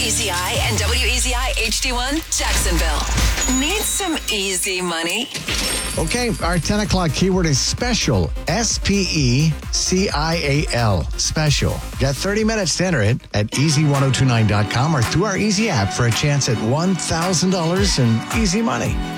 WEZI and WEZI HD1 Jacksonville. Need some easy money? Okay, our 10 o'clock keyword is special. SPECIAL. Special. Got 30 minutes to enter it at easy1029.com or through our Easy app for a chance at $1,000 in easy money.